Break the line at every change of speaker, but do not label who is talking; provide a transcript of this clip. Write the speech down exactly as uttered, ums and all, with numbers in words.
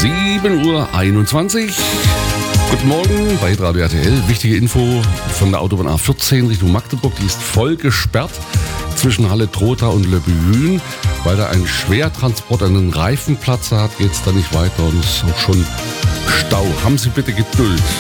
sieben Uhr einundzwanzig. Guten Morgen bei Radio R T L. Wichtige Info von der Autobahn A vierzehn Richtung Magdeburg. Die ist voll gesperrt zwischen Halle Trotha und Le Bühn. Weil da ein Schwertransport einen Reifenplatz hat, geht es da nicht weiter und es ist auch schon Stau. Haben Sie bitte Geduld.